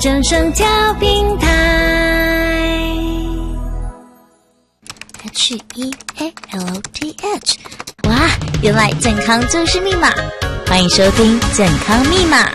正声调平台 HEALTH， 哇，原来健康就是密码，欢迎收听健康密码。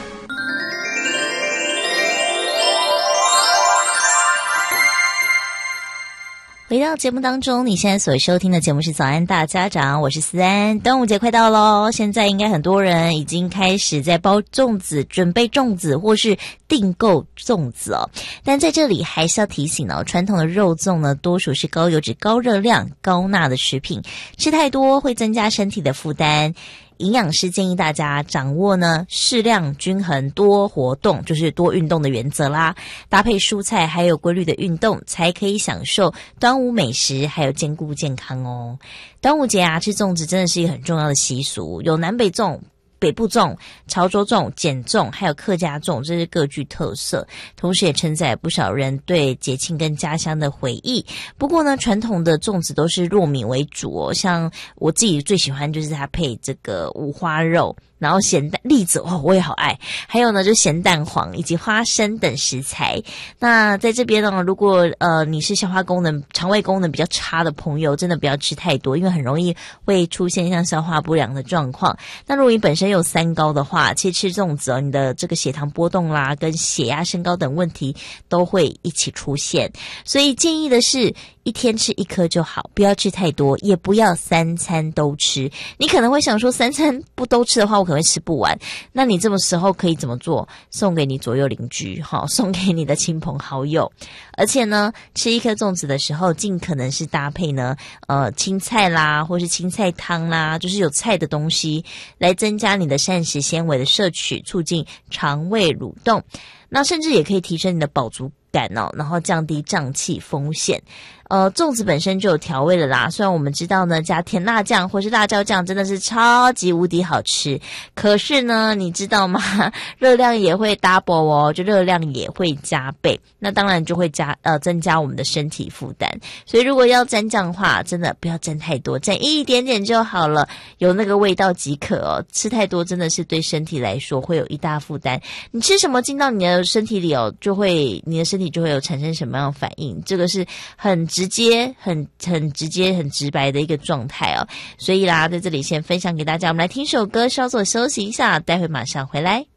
回到节目当中，你现在所收听的节目是早安大家长，我是思安。端午节快到咯，现在应该很多人已经开始在包粽子，准备粽子或是订购粽子哦。但在这里还是要提醒哦，传统的肉粽呢，多数是高油脂、高热量、高钠的食品，吃太多会增加身体的负担。营养师建议大家掌握呢适量均衡多活动，就是多运动的原则啦，搭配蔬菜还有规律的运动，才可以享受端午美食还有兼顾健康哦。端午节啊，吃粽子真的是一个很重要的习俗，有南北粽、北部粽、潮州粽、碱粽还有客家粽，这是各具特色，同时也承载不少人对节庆跟家乡的回忆。不过呢，传统的粽子都是糯米为主哦，像我自己最喜欢就是它配这个五花肉，然后咸蛋、栗子哦，我也好爱。还有呢，就咸蛋黄以及花生等食材。那在这边呢，如果你是消化功能、肠胃功能比较差的朋友，真的不要吃太多，因为很容易会出现像消化不良的状况。那如果你本身有三高的话，其实吃粽子哦，你的这个血糖波动啦，跟血压升高等问题都会一起出现。所以建议的是，一天吃一颗就好，不要吃太多，也不要三餐都吃。你可能会想说，三餐不都吃的话，我可能会吃不完。那你这么时候可以怎么做？送给你左右邻居，送给你的亲朋好友。而且呢，吃一颗粽子的时候，尽可能是搭配呢，青菜啦，或是青菜汤啦，就是有菜的东西，来增加你的膳食纤维的摄取，促进肠胃蠕动。那甚至也可以提升你的饱足感哦，然后降低胀气风险。粽子本身就有调味了啦，虽然我们知道呢，加甜辣酱或是辣椒酱真的是超级无敌好吃，可是呢，你知道吗？热量也会 double 哦，就热量也会加倍，那当然就会增加我们的身体负担。所以如果要蘸酱的话，真的不要蘸太多，蘸一点点就好了，有那个味道即可哦。吃太多真的是对身体来说会有一大负担。你吃什么进到你的身体里哦，你的身体就会有产生什么样的反应，这个是很直接、很直接、很直白的一个状态哦。所以啦，在这里先分享给大家，我们来听首歌，稍作休息一下，待会马上回来。